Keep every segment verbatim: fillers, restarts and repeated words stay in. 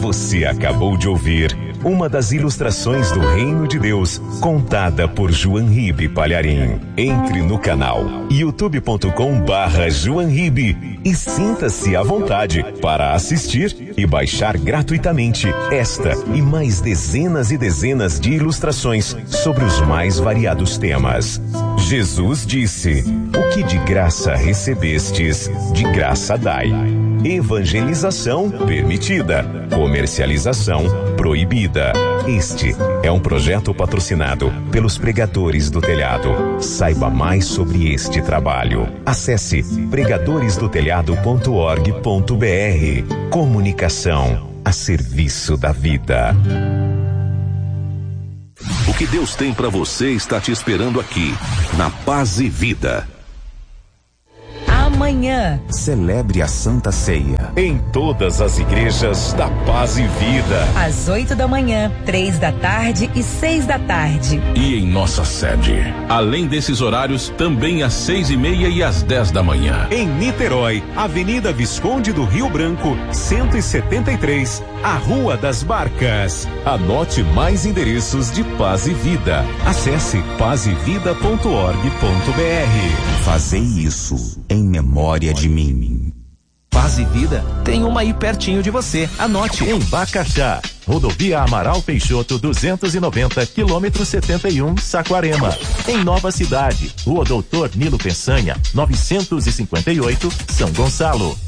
Você acabou de ouvir uma das ilustrações do Reino de Deus, contada por João Ribe Palharim. Entre no canal youtube ponto com barra João Ribe e sinta-se à vontade para assistir e baixar gratuitamente esta e mais dezenas e dezenas de ilustrações sobre os mais variados temas. Jesus disse: o que de graça recebestes, de graça dai. Evangelização permitida, comercialização proibida. Este é um projeto patrocinado pelos Pregadores do Telhado. Saiba mais sobre este trabalho. Acesse pregadores do telhado ponto org ponto br. Comunicação a serviço da vida. O que Deus tem para você está te esperando aqui, na Paz e Vida. Amanhã, celebre a Santa Ceia em todas as igrejas da Paz e Vida, às oito da manhã, três da tarde e seis da tarde. E em nossa sede, além desses horários, também às seis e meia e às dez da manhã. Em Niterói, Avenida Visconde do Rio Branco, cento e setenta e três, a Rua das Barcas. Anote mais endereços de Paz e Vida. Acesse paz e vida ponto org ponto br. Fazei isso em memória de mim. Paz e Vida tem uma aí pertinho de você. Anote. Em Bacaxá, Rodovia Amaral Peixoto duzentos e noventa, quilômetro setenta e um, Saquarema. Em Nova Cidade, Rua Doutor Nilo Peçanha, novecentos e cinquenta e oito, São Gonçalo.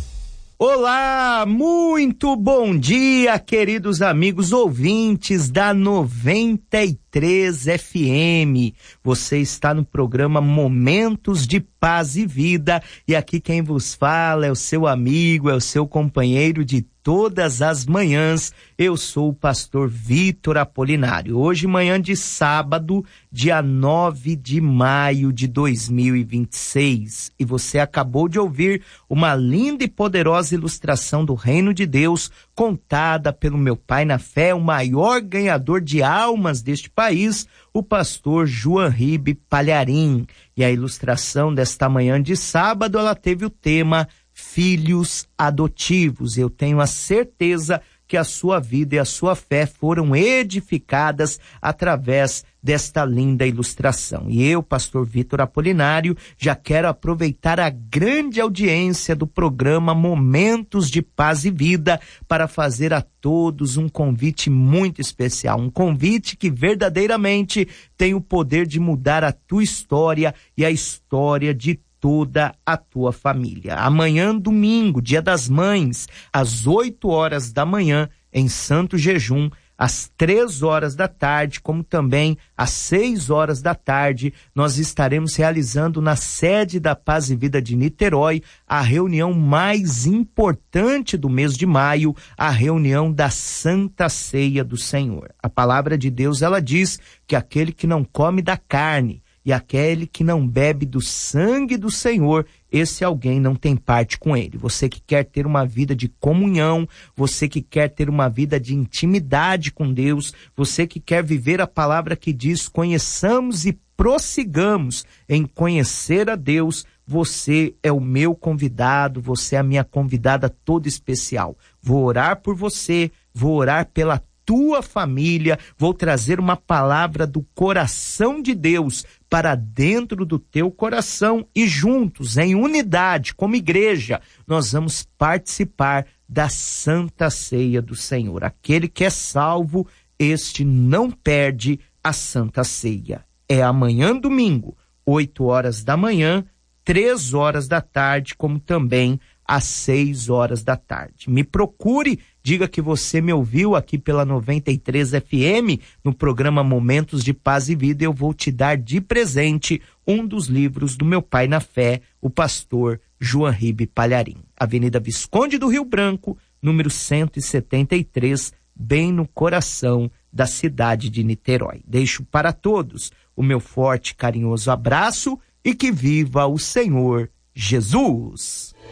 Olá, muito bom dia, queridos amigos ouvintes da noventa e três F M. Você está no programa Momentos de Paz e Vida e aqui quem vos fala é o seu amigo, é o seu companheiro de todas as manhãs. Eu sou o pastor Vitor Apolinário. Hoje, manhã de sábado, dia nove de maio de dois mil e vinte e seis. E você acabou de ouvir uma linda e poderosa ilustração do Reino de Deus, contada pelo meu pai na fé, o maior ganhador de almas deste país, o pastor João Ribe Palharim. E a ilustração desta manhã de sábado, ela teve o tema Filhos Adotivos. Eu tenho a certeza que a sua vida e a sua fé foram edificadas através desta linda ilustração. E eu, pastor Vitor Apolinário, já quero aproveitar a grande audiência do programa Momentos de Paz e Vida para fazer a todos um convite muito especial, um convite que verdadeiramente tem o poder de mudar a tua história e a história de toda a tua família. Amanhã, domingo, dia das mães, às oito horas da manhã, em Santo Jejum, às três horas da tarde, como também às seis horas da tarde, nós estaremos realizando na sede da Paz e Vida de Niterói a reunião mais importante do mês de maio, a reunião da Santa Ceia do Senhor. A palavra de Deus, ela diz que aquele que não come da carne e aquele que não bebe do sangue do Senhor, esse alguém não tem parte com ele. Você que quer ter uma vida de comunhão, você que quer ter uma vida de intimidade com Deus, você que quer viver a palavra que diz, conheçamos e prossigamos em conhecer a Deus, você é o meu convidado, você é a minha convidada toda especial. Vou orar por você, vou orar pela tua família, vou trazer uma palavra do coração de Deus para dentro do teu coração e juntos, em unidade, como igreja, nós vamos participar da Santa Ceia do Senhor. Aquele que é salvo, este não perde a Santa Ceia. É amanhã, domingo, oito horas da manhã, três horas da tarde, como também às seis horas da tarde. Me procure, diga que você me ouviu aqui pela noventa e três F M, no programa Momentos de Paz e Vida. Eu vou te dar de presente um dos livros do meu pai na fé, o pastor João Ribe Palharim. Avenida Visconde do Rio Branco, número cento e setenta e três, bem no coração da cidade de Niterói. Deixo para todos o meu forte e carinhoso abraço e que viva o Senhor Jesus. Amém.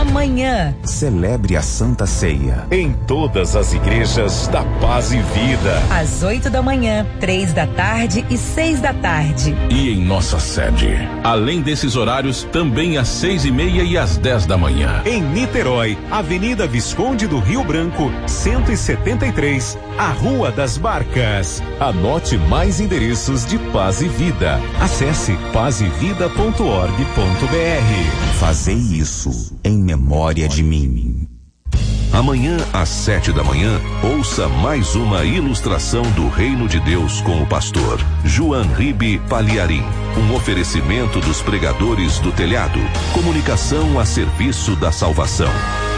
Amanhã, celebre a Santa Ceia. Em todas as igrejas da Paz e Vida. às oito da manhã, três da tarde e seis da tarde. E em nossa sede, além desses horários, também às seis e meia e às dez da manhã. Em Niterói, Avenida Visconde do Rio Branco, cento e setenta e três, a Rua das Barcas. Anote mais endereços de Paz e Vida. Acesse paz e vida ponto org ponto br. Fazei isso em memória de mim. Amanhã, às sete da manhã, ouça mais uma ilustração do Reino de Deus com o pastor João Ribe Palharim. Um oferecimento dos pregadores do telhado. Comunicação a serviço da salvação.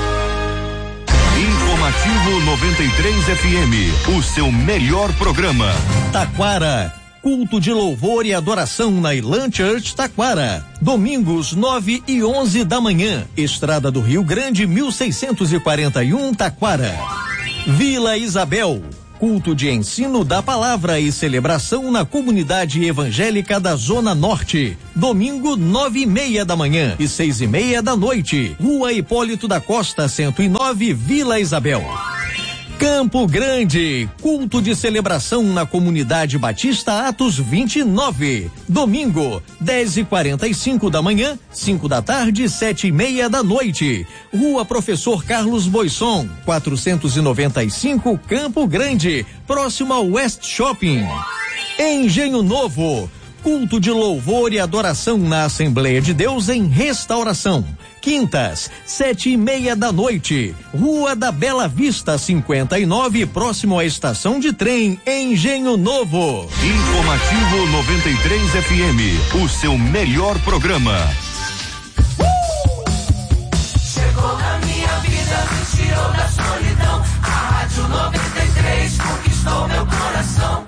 Informativo noventa e três F M, o seu melhor programa. Taquara, culto de louvor e adoração na Elan Church Taquara. Domingos nove e onze da manhã. Estrada do Rio Grande, mil seiscentos e quarenta e um, Taquara. Vila Isabel, culto de ensino da palavra e celebração na comunidade evangélica da Zona Norte. Domingo, nove e meia da manhã e seis e meia da noite. Rua Hipólito da Costa, cento e nove, Vila Isabel. Campo Grande, culto de celebração na comunidade Batista Atos vinte e nove. Domingo, dez e quarenta e cinco da manhã, cinco da tarde, sete e meia da noite. Rua Professor Carlos Boisson, quatrocentos e noventa e cinco, Campo Grande, próximo ao West Shopping. Engenho Novo, culto de louvor e adoração na Assembleia de Deus em Restauração. Quintas, sete e meia da noite, Rua da Bela Vista, cinquenta e nove, próximo à estação de trem, Engenho Novo. Informativo noventa e três F M, o seu melhor programa. Uh! Chegou na minha vida, me tirou da solidão. A Rádio noventa e três conquistou meu coração.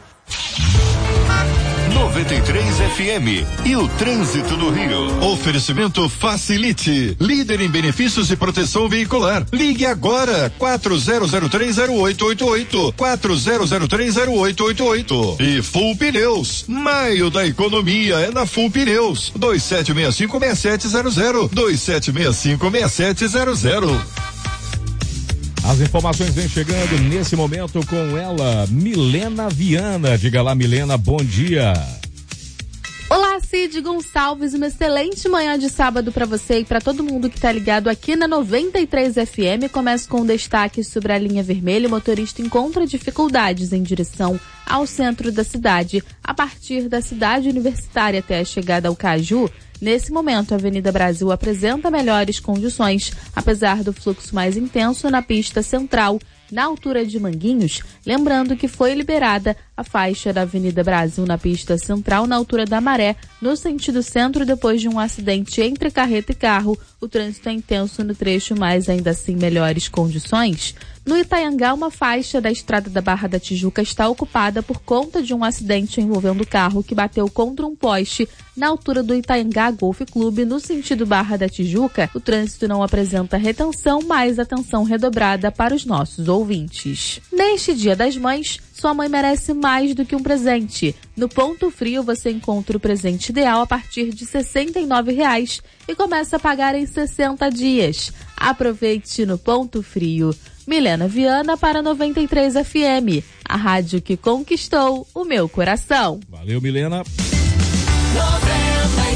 noventa e três F M e o trânsito no Rio. Oferecimento Facilite, líder em benefícios e proteção veicular. Ligue agora, quatro zero zero três zero oito oito oito, quatro zero zero três zero oito oito oito. E Full Pneus, maio da economia é na Full Pneus, dois sete seis cinco seis sete zero zero, dois sete seis cinco seis sete zero zero. As informações vêm chegando nesse momento com ela, Milena Viana. Diga lá, Milena, bom dia. Olá, Cid Gonçalves, uma excelente manhã de sábado para você e para todo mundo que tá ligado aqui na noventa e três F M. Começo com um destaque sobre a linha vermelha. O motorista encontra dificuldades em direção ao centro da cidade, a partir da cidade universitária até a chegada ao Caju. Nesse momento, a Avenida Brasil apresenta melhores condições, apesar do fluxo mais intenso na pista central, na altura de Manguinhos, lembrando que foi liberada a faixa da Avenida Brasil na pista central, na altura da Maré, no sentido centro, depois de um acidente entre carreta e carro. O trânsito é intenso no trecho, mas ainda assim melhores condições. No Itaiangá, uma faixa da estrada da Barra da Tijuca está ocupada por conta de um acidente envolvendo o carro que bateu contra um poste na altura do Itaiangá Golf Clube, no sentido Barra da Tijuca. O trânsito não apresenta retenção, mas atenção redobrada para os nossos ouvintes. Neste Dia das Mães, sua mãe merece mais do que um presente. No Ponto Frio você encontra o presente ideal a partir de sessenta e nove reais e começa a pagar em sessenta dias. Aproveite no Ponto Frio. Milena Viana para noventa e três F M, a rádio que conquistou o meu coração. Valeu, Milena. noventa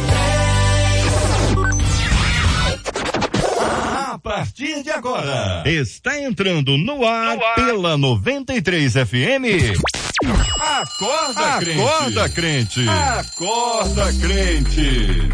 e três. A partir de agora, está entrando no ar, no ar. Pela noventa e três F M. Acorda, crente. Acorda, crente. Acorda, crente.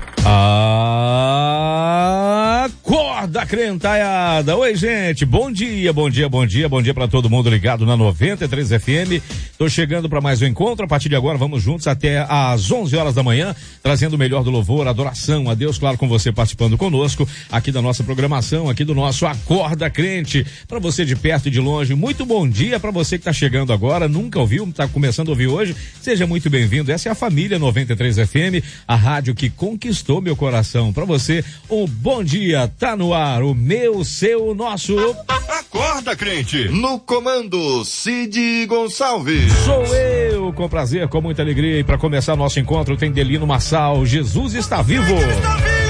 Acorda, crentaiada. Oi, gente, bom dia, bom dia, bom dia, bom dia pra todo mundo ligado na noventa e três F M. Tô chegando para mais um encontro. A partir de agora vamos juntos até às onze horas da manhã, trazendo o melhor do louvor, adoração a Deus, claro, com você participando conosco aqui da nossa programação, aqui do nosso Acorda, crente. Para você de perto e de longe, muito bom dia para você que tá chegando agora, nunca ouviu, tá começando a ouvir hoje, seja muito bem-vindo. Essa é a família noventa e três F M, a rádio que conquistou meu coração. Para você, um bom dia, tá no ar, o meu, seu, nosso... Acorda, crente, no comando, Cid Gonçalves. Sou eu, com prazer, com muita alegria, e para começar nosso encontro tem Delino Massal, Jesus está vivo. Está vivo!